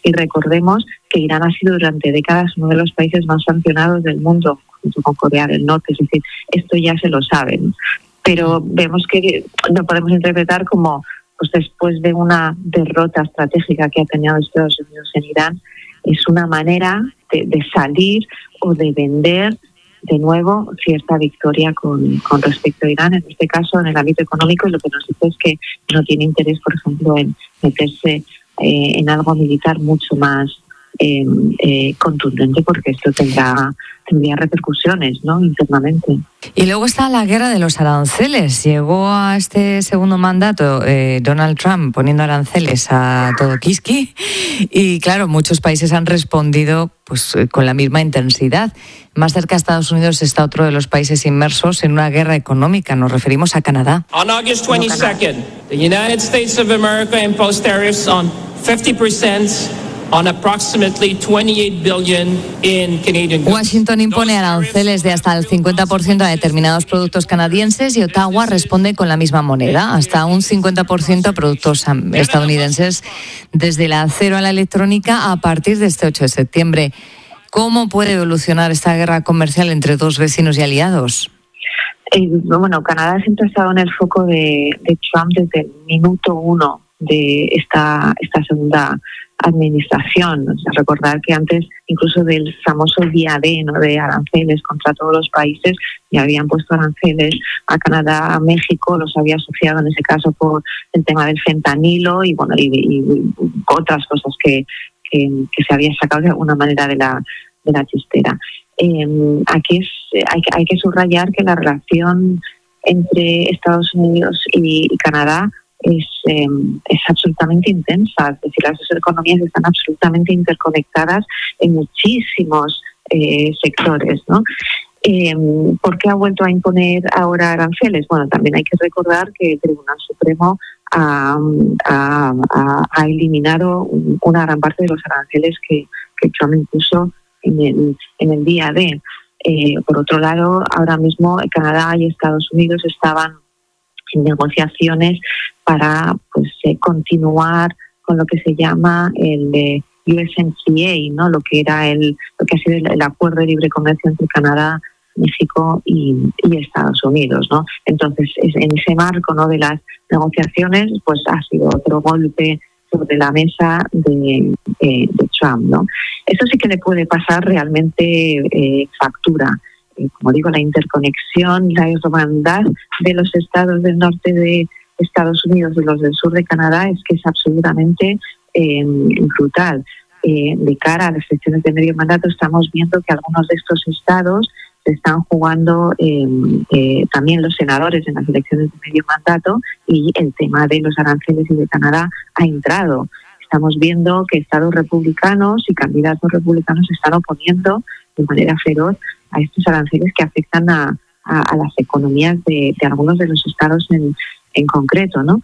Y recordemos que Irán ha sido durante décadas uno de los países más sancionados del mundo, junto con Corea del Norte, es decir, esto ya se lo saben. Pero vemos que lo podemos interpretar como, pues después de una derrota estratégica que ha tenido Estados Unidos en Irán, es una manera de salir o de vender de nuevo cierta victoria con respecto a Irán, en este caso en el ámbito económico, y lo que nos dice es que no tiene interés, por ejemplo, en meterse en algo militar mucho más contundente, porque esto tendría repercusiones, ¿no?, internamente. Y luego está la guerra de los aranceles. Llegó a este segundo mandato Donald Trump poniendo aranceles a todo quisqui, y claro, muchos países han respondido pues con la misma intensidad. Más cerca a Estados Unidos está otro de los países inmersos en una guerra económica. Nos referimos a Canadá. On August 22nd, the United States of America imposed tariffs on 50% on approximately $28 billion in Canadian goods. Washington impone aranceles de hasta el 50% a determinados productos canadienses y Ottawa responde con la misma moneda, hasta un 50% a productos estadounidenses, desde el acero a la electrónica a partir de este 8 de septiembre. ¿Cómo puede evolucionar esta guerra comercial entre dos vecinos y aliados? Bueno, Canadá siempre ha estado en el foco de Trump desde el minuto uno de esta segunda administración. O sea, recordar que antes incluso del famoso día D, ¿no?, de aranceles contra todos los países, ya habían puesto aranceles a Canadá, a México, los había asociado en ese caso por el tema del fentanilo y bueno y otras cosas que se había sacado de alguna manera de la chistera. Aquí hay que subrayar que la relación entre Estados Unidos y Canadá es absolutamente intensa, es decir, las dos economías están absolutamente interconectadas en muchísimos sectores, ¿no? ¿Por qué ha vuelto a imponer ahora aranceles? Bueno, también hay que recordar que el Tribunal Supremo ha eliminado una gran parte de los aranceles que Trump impuso en el día D. Por otro lado, ahora mismo Canadá y Estados Unidos estaban en negociaciones para continuar con lo que se llama el USMCA, ¿no?, lo que ha sido el acuerdo de libre comercio entre Canadá, México y Estados Unidos, ¿no? Entonces, en ese marco, ¿no?, de las negociaciones, pues ha sido otro golpe sobre la mesa de Trump, ¿no? Eso sí que le puede pasar realmente factura. Como digo, la interconexión, la hermandad de los estados del norte de Estados Unidos y los del sur de Canadá es que es absolutamente brutal. De cara a las elecciones de medio mandato estamos viendo que algunos de estos estados se están jugando también los senadores en las elecciones de medio mandato, y el tema de los aranceles y de Canadá ha entrado. Estamos viendo que estados republicanos y candidatos republicanos se están oponiendo de manera feroz a estos aranceles que afectan a las economías de algunos de los estados en concreto, ¿no?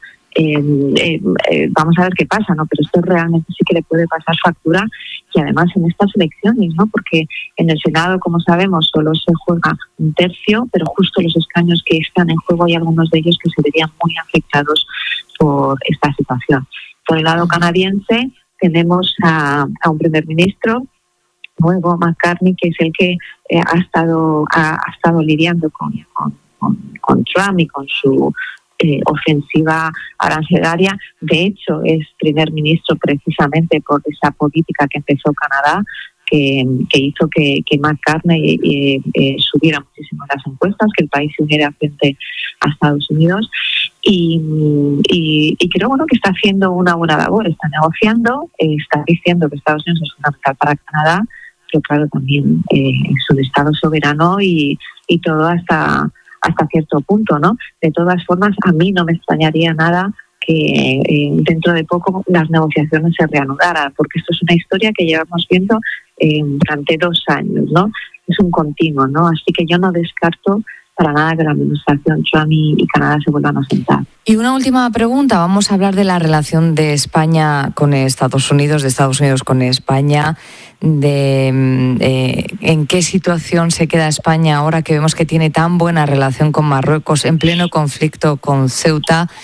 Vamos a ver qué pasa, ¿no? Pero esto realmente sí que le puede pasar factura, y además en estas elecciones, ¿no? Porque en el Senado, como sabemos, solo se juega un tercio, pero justo los escaños que están en juego hay algunos de ellos que se verían muy afectados por esta situación. Por el lado canadiense tenemos a un primer ministro nuevo, McCartney, que es el que ha estado lidiando con Trump y con su ofensiva arancelaria. De hecho, es primer ministro precisamente por esa política que empezó Canadá, que hizo que McCartney subiera muchísimo las encuestas, que el país se uniera frente a Estados Unidos, y creo que está haciendo una buena labor, está negociando, está diciendo que Estados Unidos es fundamental para Canadá, pero claro, también es un estado soberano y todo hasta cierto punto, ¿no? De todas formas, a mí no me extrañaría nada que dentro de poco las negociaciones se reanudaran, porque esto es una historia que llevamos viendo durante 2 años, ¿no? Es un continuo, ¿no? Así que yo no descarto para nada que la administración Trump y Canadá se vuelvan a sentar. Y una última pregunta, vamos a hablar de la relación de España con Estados Unidos, de Estados Unidos con España, de en qué situación se queda España ahora que vemos que tiene tan buena relación con Marruecos, en pleno conflicto con Ceuta,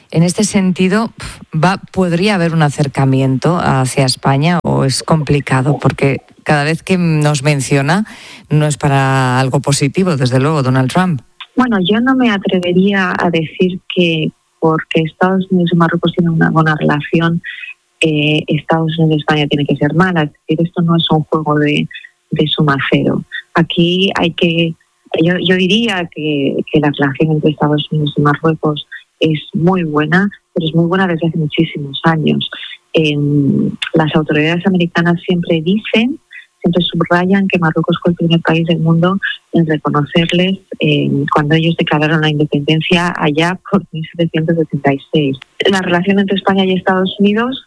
En este sentido, ¿podría haber un acercamiento hacia España o es complicado? Porque cada vez que nos menciona no es para algo positivo, desde luego, Donald Trump. Bueno, yo no me atrevería a decir que porque Estados Unidos y Marruecos tienen una buena relación, Estados Unidos y España tiene que ser mala. Es decir, esto no es un juego de suma cero. Aquí yo diría que la relación entre Estados Unidos y Marruecos es muy buena, pero es muy buena desde hace muchísimos años. Las autoridades americanas siempre subrayan que Marruecos fue el primer país del mundo en reconocerles cuando ellos declararon la independencia allá por 1776. La relación entre España y Estados Unidos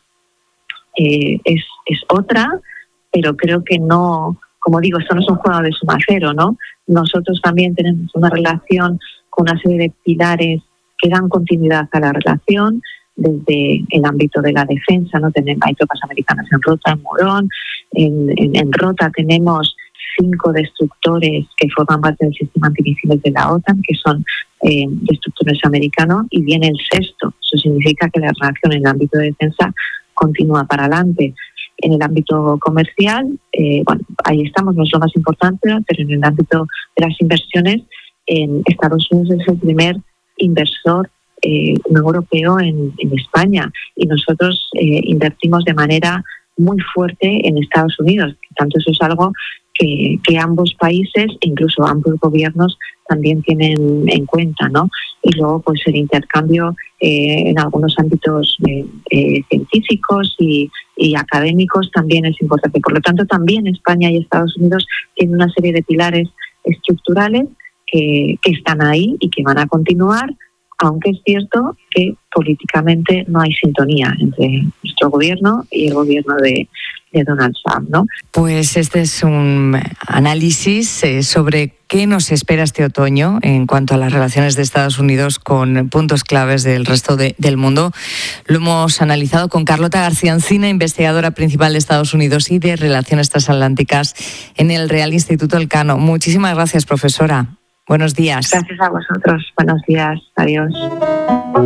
es otra, pero creo que no, como digo, esto no es un juego de suma cero, ¿no? Nosotros también tenemos una relación con una serie de pilares que dan continuidad a la relación, desde el ámbito de la defensa, ¿no? Hay tropas americanas en Rota, en Morón. En Rota tenemos 5 destructores que forman parte del sistema antimisiles de la OTAN, que son destructores americanos, y viene el 6º. Eso significa que la relación en el ámbito de defensa continúa para adelante. En el ámbito comercial, ahí estamos, no es lo más importante, pero en el ámbito de las inversiones, Estados Unidos es el primer inversor europeo en España, y nosotros invertimos de manera muy fuerte en Estados Unidos. Tanto eso es algo que ambos países, incluso ambos gobiernos, también tienen en cuenta, ¿no? Y luego, pues el intercambio en algunos ámbitos científicos y académicos también es importante. Por lo tanto, también España y Estados Unidos tienen una serie de pilares estructurales que están ahí y que van a continuar, aunque es cierto que políticamente no hay sintonía entre nuestro gobierno y el gobierno de Donald Trump, ¿no? Pues este es un análisis sobre qué nos espera este otoño en cuanto a las relaciones de Estados Unidos con puntos claves del resto del mundo. Lo hemos analizado con Carlota García Encina, investigadora principal de Estados Unidos y de Relaciones Transatlánticas en el Real Instituto Elcano. Muchísimas gracias, profesora. Buenos días. Gracias a vosotros. Buenos días. Adiós.